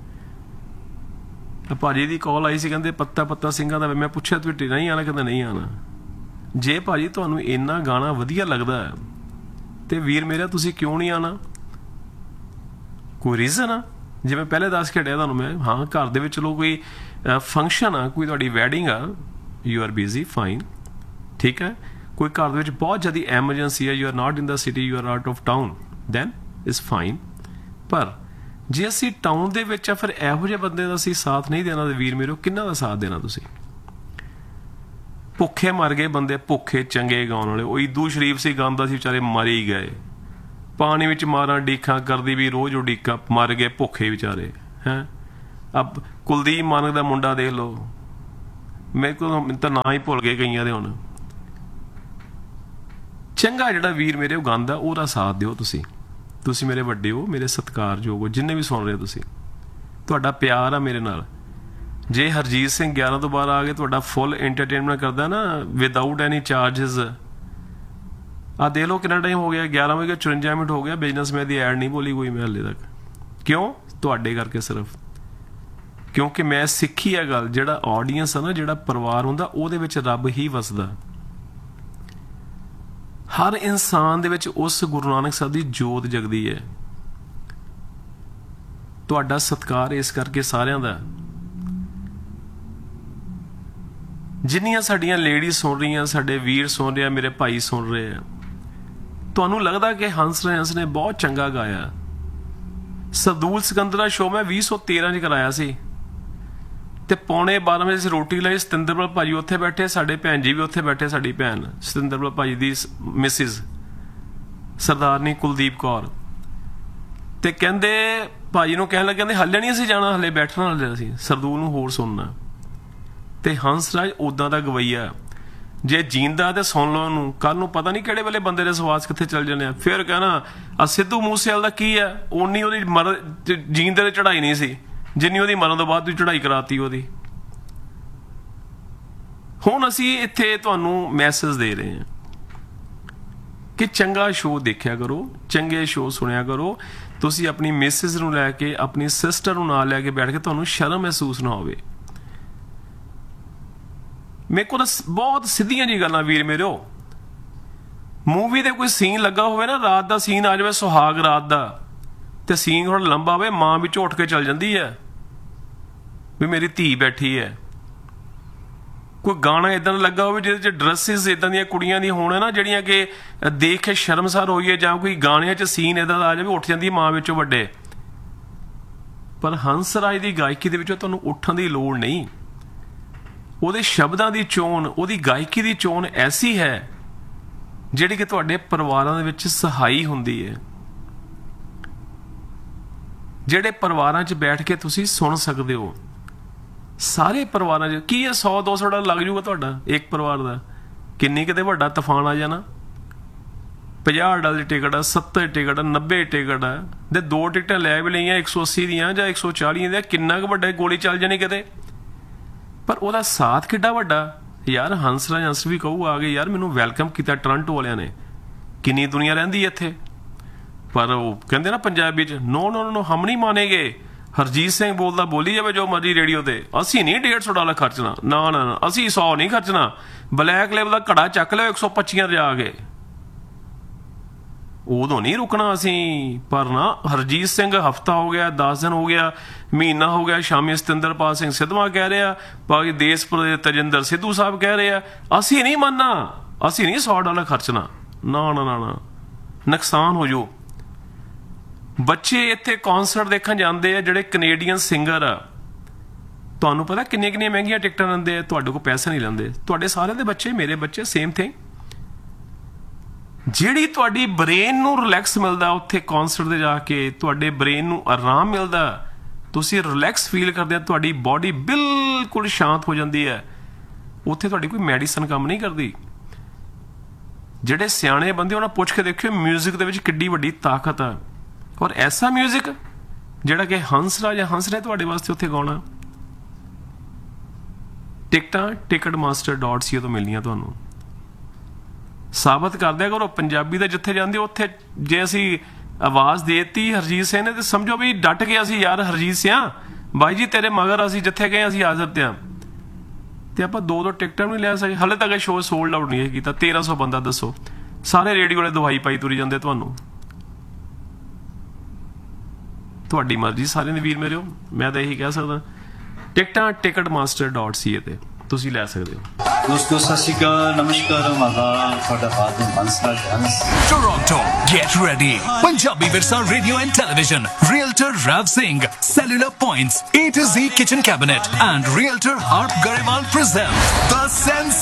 ਭਾਜੀ ਦੀ ਕਾਲ ਆਈ ਸੀ, ਕਹਿੰਦੇ ਪੱਤਾ ਪੱਤਾ ਸਿੰਘਾਂ ਦਾ। ਮੈਂ ਪੁੱਛਿਆ ਤੁਸੀਂ ਨਹੀਂ ਆਣਾ? ਕਹਿੰਦਾ ਨਹੀਂ ਆਣਾ। ਜੇ ਭਾਜੀ ਤੁਹਾਨੂੰ ਇੰਨਾ ਗਾਣਾ ਵਧੀਆ ਲੱਗਦਾ ਤੇ ਵੀਰ ਮੇਰਾ ਤੁਸੀਂ ਕਿਉਂ ਨਹੀਂ ਆਣਾ? ਕੋਈ ਰੀਜ਼ਨ ਆ? ਜਿਵੇਂ ਪਹਿਲੇ ਦੱਸ ਕੇ ਹਟਿਆ ਤੁਹਾਨੂੰ ਮੈਂ, ਹਾਂ ਘਰ ਦੇ ਵਿੱਚ ਚਲੋ ਕੋਈ ਫੰਕਸ਼ਨ ਆ, ਕੋਈ ਤੁਹਾਡੀ ਵੈਡਿੰਗ ਆ, ਯੂ ਆਰ ਬਿਜ਼ੀ, ਫਾਈਨ, ਠੀਕ ਹੈ। ਕੋਈ ਘਰ ਦੇ ਵਿੱਚ ਬਹੁਤ ਜ਼ਿਆਦਾ ਐਮਰਜੈਂਸੀ ਹੈ, you are not in the city, you are out of town, then is fine. ਪਰ ਜੇ ਅਸੀਂ ਟਾਊਨ ਦੇ ਵਿੱਚ ਆ, ਫਿਰ ਇਹੋ ਜਿਹੇ ਬੰਦੇ ਦਾ ਅਸੀਂ ਸਾਥ ਨਹੀਂ ਦੇਣਾ ਤੇ ਵੀਰ ਮੇਰੋ ਕਿੰਨਾ ਦਾ ਸਾਥ ਦੇਣਾ? ਤੁਸੀਂ ਭੁੱਖੇ ਮਰ ਗਏ ਬੰਦੇ, ਭੁੱਖੇ ਚੰਗੇ ਗਾਉਣ ਵਾਲੇ। ਉਹ ਈਦੂ ਸ਼ਰੀਫ ਸੀ, ਗਾਉਂਦਾ ਸੀ, ਵਿਚਾਰੇ ਮਰ ਹੀ ਗਏ। ਪਾਣੀ ਵਿੱਚ ਮਾਰਾਂ ਡੀਕਾਂ ਕਰਦੀ ਵੀ ਰੋਜ਼ ਉਡੀਕਾਂ, ਮਰ ਗਏ ਭੁੱਖੇ ਵਿਚਾਰੇ। ਹੈਂ, ਅਬ ਕੁਲਦੀਪ ਮਾਨਕ ਦਾ ਮੁੰਡਾ ਦੇਖ ਲਓ, ਮੇਰੇ ਕੋਲ ਤਾਂ ਨਾਂ ਹੀ ਭੁੱਲ ਗਏ ਕਈਆਂ ਦੇ ਹੁਣ। ਚੰਗਾ ਜਿਹੜਾ ਵੀਰ ਮੇਰੇ ਉਹ ਗਾਉਂਦਾ, ਉਹਦਾ ਸਾਥ ਦਿਓ ਤੁਸੀਂ। ਤੁਸੀਂ ਮੇਰੇ ਵੱਡੇ ਹੋ, ਮੇਰੇ ਸਤਿਕਾਰਯੋਗ ਹੋ, ਜਿੰਨੇ ਵੀ ਸੁਣ ਰਹੇ ਹੋ ਤੁਸੀਂ, ਤੁਹਾਡਾ ਪਿਆਰ ਆ ਮੇਰੇ ਨਾਲ। ਜੇ ਹਰਜੀਤ ਸਿੰਘ 11 ਤੋਂ ਬਾਅਦ ਆ ਕੇ ਤੁਹਾਡਾ ਫੁੱਲ ਐਂਟਰਟੇਨਮੈਂਟ ਕਰਦਾ ਨਾ, ਵਿਦਆਊਟ ਐਨੀ ਚਾਰਜਸ, ਆ ਦੇਖ ਲਓ ਕਿੰਨਾ ਟਾਈਮ ਹੋ ਗਿਆ, 11:54 ਹੋ ਗਿਆ, ਬਿਜ਼ਨਸਮੈਨ ਦੀ ਐਡ ਨਹੀਂ ਬੋਲੀ ਕੋਈ ਮੈਂ ਹਾਲੇ ਤੱਕ। ਕਿਉਂ? ਤੁਹਾਡੇ ਕਰਕੇ ਸਿਰਫ। ਕਿਉਂਕਿ ਮੈਂ ਸਿੱਖੀ ਆ ਗੱਲ, ਜਿਹੜਾ ਆਡੀਅנס ਆ ਨਾ, ਜਿਹੜਾ ਪਰਿਵਾਰ ਹੁੰਦਾ, ਉਹਦੇ ਵਿੱਚ ਰੱਬ ਹੀ ਵਸਦਾ। ਹਰ ਇਨਸਾਨ ਦੇ ਵਿੱਚ ਉਸ ਗੁਰੂ ਨਾਨਕ ਸਾਹਿਬ ਦੀ ਜੋਤ ਜਗਦੀ ਹੈ। ਤੁਹਾਡਾ ਸਤਿਕਾਰ ਇਸ ਕਰਕੇ ਸਾਰਿਆਂ ਦਾ। ਜਿੰਨੀਆਂ ਸਾਡੀਆਂ ਲੇਡੀਜ਼ ਸੁਣ ਰਹੀਆਂ, ਸਾਡੇ ਵੀਰ ਸੁਣ ਰਹੇ ਆ, ਮੇਰੇ ਭਾਈ ਸੁਣ ਰਹੇ ਆ, ਤੁਹਾਨੂੰ ਲੱਗਦਾ ਕਿ ਹੰਸ ਰਾਜ ਨੇ ਬਹੁਤ ਚੰਗਾ ਗਾਇਆ। ਸਰਦੂਲ ਸਿਕੰਦਰ ਦਾ ਸ਼ੋਅ ਮੈਂ 2013 ਚ ਕਰਾਇਆ ਸੀ, ਤੇ 11:15 ਵਜੇ ਰੋਟੀ ਲਈ ਸਤਿੰਦਰਪਾਲ ਭਾਜੀ ਉੱਥੇ ਬੈਠੇ, ਸਾਡੇ ਭੈਣ ਜੀ ਵੀ ਉੱਥੇ ਬੈਠੇ, ਸਾਡੀ ਭੈਣ ਸਤਿੰਦਰਪਾਲ ਭਾਜੀ ਦੀ ਮਿਸਿਸ ਸਰਦਾਰਨੀ ਕੁਲਦੀਪ ਕੌਰ, ਤੇ ਕਹਿੰਦੇ ਭਾਜੀ ਨੂੰ ਕਹਿਣ ਲੱਗੇ, ਕਹਿੰਦੇ ਹੱਲੇ ਨਹੀਂ ਅਸੀਂ ਜਾਣਾ, ਹਲੇ ਬੈਠਣਾ, ਹਲੇ ਅਸੀਂ ਸਰਦੂਲ ਨੂੰ ਹੋਰ ਸੁਣਨਾ। ਤੇ ਹੰਸ ਰਾਜ ਉਦਾਂ ਦਾ ਗਵਈਆ, ਜੇ ਜੀਂਦਾ ਤੇ ਸੁਣ ਲਓ ਉਹਨੂੰ, ਕੱਲ ਨੂੰ ਪਤਾ ਨਹੀਂ ਕਿਹੜੇ ਵੇਲੇ ਬੰਦੇ ਦੇ ਸਵਾਸ ਕਿੱਥੇ ਚੱਲ ਜਾਣੇ ਆ। ਫਿਰ ਕਹਿਣਾ ਆ ਸਿੱਧੂ ਮੂਸੇਵਾਲੇ ਦਾ ਕੀ ਆ, ਓਨੀ ਉਹਦੀ ਜੀਂਦੇ ਤੇ ਚੜਾਈ ਨਹੀਂ ਸੀ ਜਿੰਨੀ ਉਹਦੀ ਮਰਨ ਤੋਂ ਬਾਅਦ ਚੜਾਈ ਕਰਾਤੀ ਉਹਦੀ। ਹੁਣ ਅਸੀਂ ਇੱਥੇ ਤੁਹਾਨੂੰ ਮੈਸੇਜ ਦੇ ਰਹੇ ਹਾਂ ਕਿ ਚੰਗਾ ਸ਼ੋਅ ਦੇਖਿਆ ਕਰੋ, ਚੰਗੇ ਸ਼ੋਅ ਸੁਣਿਆ ਕਰੋ। ਤੁਸੀਂ ਆਪਣੀ ਮਿਸਿਸ ਨੂੰ ਲੈ ਕੇ, ਆਪਣੀ ਸਿਸਟਰ ਨੂੰ ਨਾਲ ਲੈ ਕੇ ਬੈਠ ਕੇ ਤੁਹਾਨੂੰ ਸ਼ਰਮ ਮਹਿਸੂਸ ਨਾ ਹੋਵੇ। ਮੇਰੇ ਕੋਲ ਬਹੁਤ ਸਿੱਧੀਆਂ ਜੀ ਗੱਲਾਂ ਵੀਰ ਮੇਰੋ, ਮੂਵੀ ਦੇ ਕੋਈ ਸੀਨ ਲੱਗਾ ਹੋਵੇ ਨਾ, ਰਾਤ ਦਾ ਸੀਨ ਆ ਜਾਵੇ, ਸੁਹਾਗ ਰਾਤ ਦਾ, ਤੇ ਸੀਨ ਥੋੜਾ ਲੰਬਾ ਹੋਵੇ, ਮਾਂ ਵੀ ਝੋਟ ਕੇ ਚੱਲ ਜਾਂਦੀ ਹੈ ਵੀ ਮੇਰੀ ਧੀ ਬੈਠੀ ਹੈ। ਕੋਈ ਗਾਣਾ ਇਦਾਂ ਦਾ ਲੱਗਾ ਹੋਵੇ ਜਿਹਦੇ ਚ ਡਰੈਸਿਸ ਇਦਾਂ ਦੀਆਂ ਕੁੜੀਆਂ ਦੀ ਹੋਣ ਨਾ, ਜਿਹੜੀਆਂ ਕਿ ਦੇਖ ਕੇ ਸ਼ਰਮਸਾਰ ਹੋਈਏ, ਜਾਂ ਕੋਈ ਗਾਣਿਆਂ ਚ ਸੀਨ ਇਦਾਂ ਦਾ ਆ ਜਾਵੇ, ਉੱਠ ਜਾਂਦੀ ਮਾਂ ਵਿੱਚੋਂ ਵੱਡੇ। ਪਰ ਹੰਸ ਰਾਜ ਦੀ ਗਾਇਕੀ ਦੇ ਵਿੱਚੋਂ ਤੁਹਾਨੂੰ ਉੱਠਣ ਦੀ ਲੋੜ ਨਹੀਂ। ਉਹਦੇ ਸ਼ਬਦਾਂ ਦੀ ਚੋਣ, ਉਹਦੀ ਗਾਇਕੀ ਦੀ ਚੋਣ ਐਸੀ ਹੈ ਜਿਹੜੀ ਕਿ ਤੁਹਾਡੇ ਪਰਿਵਾਰਾਂ ਦੇ ਵਿੱਚ ਸਹਾਈ ਹੁੰਦੀ ਹੈ, ਜਿਹੜੇ ਪਰਿਵਾਰਾਂ 'ਚ ਬੈਠ ਕੇ ਤੁਸੀਂ ਸੁਣ ਸਕਦੇ ਹੋ। ਸਾਰੇ ਪਰਿਵਾਰਾਂ 'ਚ ਕੀ ਹੈ, 100-200 ਡਾਲਰ ਲੱਗ ਜੂਗਾ ਤੁਹਾਡਾ ਇੱਕ ਪਰਿਵਾਰ ਦਾ। ਕਿੰਨੀ ਕਿਤੇ ਵੱਡਾ ਤੂਫਾਨ ਆ ਜਾਣਾ, 50 ਡਾਲਰ ਦੀ ਟਿਕਟ ਆ, 70 ਟਿਕਟ ਆ, 90 ਟਿਕਟ ਆ, ਤੇ 2 ਟਿਕਟਾਂ ਲੈ ਵੀ ਲਈਆਂ 180 ਦੀਆਂ ਜਾਂ 140 ਦੀਆਂ, ਕਿੰਨਾ ਕੁ ਵੱਡਾ ਗੋਲੀ ਚੱਲ ਜਾਣੀ ਕਿਤੇ। ਪਰ ਉਹਦਾ ਸਾਥ ਕਿੱਡਾ ਵੱਡਾ ਯਾਰ। ਹੰਸ ਰਾਜ ਹੰਸ ਵੀ ਕਹੂ ਆ ਗਏ ਯਾਰ, ਮੈਨੂੰ ਵੈਲਕਮ ਕੀਤਾ ਟੋਰਾਂਟੋ ਵਾਲਿਆਂ ਨੇ, ਕਿੰਨੀ ਦੁਨੀਆ ਰਹਿੰਦੀ ਇੱਥੇ। ਪਰ ਉਹ ਕਹਿੰਦੇ ਨਾ ਪੰਜਾਬੀ ਚ, ਨੋ ਨੋ ਨੋ ਹਮ ਨਹੀਂ ਮਾਨੇਗੇ। ਹਰਜੀਤ ਸਿੰਘ ਬੋਲਦਾ ਬੋਲੀ ਜਾਵੇ ਜੋ ਮਰਜੀ ਰੇਡੀਓ ਤੇ, ਅਸੀਂ ਨਹੀਂ 150 ਡਾਲਰ ਖਰਚਣਾ, ਨਾ ਨਾ ਨਾ, ਅਸੀਂ 100 ਨਹੀਂ ਖਰਚਣਾ। ਬਲੈਕ ਲੇਬਲ ਦਾ ਘੜਾ ਚੱਕ ਲਿਓ 125 ਜਾ ਕੇ, ਉਦੋਂ ਨਹੀਂ ਰੁਕਣਾ ਅਸੀਂ। ਪਰ ਨਾ ਹਰਜੀਤ ਸਿੰਘ ਹਫਤਾ ਹੋ ਗਿਆ, 10 ਦਿਨ ਹੋ ਗਿਆ, ਮਹੀਨਾ ਹੋ ਗਿਆ, ਸ਼ਾਮੀ ਸਤਿੰਦਰਪਾਲ ਸਿੰਘ ਸਿੱਧਵਾਂ ਕਹਿ ਰਿਹਾ, ਬਾਕੀ ਦੇਸ਼ਪੁਰ ਦੇ ਤਜਿੰਦਰ ਸਿੱਧੂ ਸਾਹਿਬ ਕਹਿ ਰਹੇ ਆ, ਅਸੀਂ ਨਹੀਂ ਮੰਨਣਾ, ਅਸੀਂ ਨਹੀਂ 100 ਡਾਲਰ ਖਰਚਣਾ, ਨਾ ਨਾ ਨਾ ਨਾ, ਨੁਕਸਾਨ ਹੋ ਜਾਊ। ਬੱਚੇ ਇੱਥੇ ਕੌਂਸਰਟ ਦੇਖਣ ਜਾਂਦੇ ਆ, ਜਿਹੜੇ ਕੈਨੇਡੀਅਨ ਸਿੰਗਰ ਆ, ਤੁਹਾਨੂੰ ਪਤਾ ਕਿੰਨੀਆਂ ਮਹਿੰਗੀਆਂ ਟਿਕਟਾਂ ਲੈਂਦੇ ਆ, ਤੁਹਾਡੇ ਕੋਲ ਪੈਸੇ ਨਹੀਂ ਲੈਂਦੇ। ਤੁਹਾਡੇ ਸਾਰਿਆਂ ਦੇ ਬੱਚੇ, ਮੇਰੇ ਬੱਚੇ, ਸੇਮ ਥਿੰਗ। ਜਿਹੜੀ ਤੁਹਾਡੀ ਬ੍ਰੇਨ ਨੂੰ ਰਿਲੈਕਸ ਮਿਲਦਾ ਉੱਥੇ ਕੌਂਸਰਟ ਦੇ ਜਾ ਕੇ, ਤੁਹਾਡੇ ਬ੍ਰੇਨ ਨੂੰ ਆਰਾਮ ਮਿਲਦਾ, ਤੁਸੀਂ ਰਿਲੈਕਸ ਫੀਲ ਕਰਦੇ ਆ, ਤੁਹਾਡੀ ਬਾਡੀ ਬਿਲਕੁਲ ਸ਼ਾਂਤ ਹੋ ਜਾਂਦੀ ਹੈ, ਉੱਥੇ ਤੁਹਾਡੀ ਕੋਈ ਮੈਡੀਸਨ ਕੰਮ ਨਹੀਂ ਕਰਦੀ। ਜਿਹੜੇ ਸਿਆਣੇ ਬੰਦੇ ਉਹਨਾਂ ਪੁੱਛ ਕੇ ਦੇਖਿਓ ਮਿਊਜ਼ਿਕ ਦੇ ਵਿੱਚ ਕਿੱਡੀ ਵੱਡੀ ਤਾਕਤ ਆ, ਔਰ ਐਸਾ ਮਿਊਜ਼ਿਕ ਜਿਹੜਾ ਕਿ ਹੰਸ ਰਾਜ ਹੰਸ ਨੇ ਤੁਹਾਡੇ ਵਾਸਤੇ ਉੱਥੇ ਗਾਉਣਾ। ਟਿਕਟਾਂ ticketmaster.ca ਤੋਂ ਮਿਲਣੀਆਂ ਤੁਹਾਨੂੰ। ਸਾਬਤ ਕਰ ਦਿਆ ਕਰੋ ਪੰਜਾਬੀ ਦਾ ਜਿੱਥੇ ਜਾਂਦੇ ਉੱਥੇ ਜੇ ਅਸੀਂ ਆਵਾਜ਼ ਦੇਤੀ ਹਰਜੀਤ ਸਿੰਘ ਨੇ, ਤੇ ਸਮਝੋ ਵੀ ਡਟ ਗਿਆ ਸੀ ਯਾਰ ਹਰਜੀਤ ਸਿੰਘ ਬਾਈ ਜੀ ਤੇਰੇ ਮਗਰ, ਅਸੀਂ ਜਿੱਥੇ ਗਏ ਅਸੀਂ ਹਾਜ਼ਰ ਤੇ ਆ। ਤੇ ਆਪਾਂ 2 ਟਿਕਟਾਂ ਵੀ ਨਹੀਂ ਲੈ ਸਕੇ, ਹਲੇ ਤੱਕ ਸ਼ੋਅ ਸੋਲਡ ਆਊਟ ਨਹੀਂ ਕੀਤਾ। 1300 ਬੰਦਾ ਦੱਸੋ, ਸਾਰੇ ਰੇਡੀਓ ਵਾਲੇ ਦਵਾਈ ਪਾਈ ਤੁਰੀ ਜਾਂਦੇ ਤੁਹਾਨੂੰ। ਤੁਹਾਡੀ ਮਰਜ਼ੀ ਸਾਰਿਆਂ ਦੇ ਵੀਰ ਮੇਰੇ ਹੋ, ਮੈਂ ਤਾਂ ਇਹੀ ਕਹਿ ਸਕਦਾ। ਟਿਕਟਾਂ ticketmaster.ca ਤੇ ਤੁਸੀਂ ਲੈ ਸਕਦੇ ਹੋ। ਦੋਸਤੋ ਸਤਿ ਸ਼੍ਰੀ ਅਕਾਲ, ਨਮਸਕਾਰ, ਮੈਂ ਤੁਹਾਡਾ ਬਾਦੂ Hans Raj Hans. Toronto, get ready. Punjabi Virsa Radio and Television, Realtor Rav Singh, Cellular Points, A to Z Kitchen Cabinet, and Realtor Harp Garewal present The Sense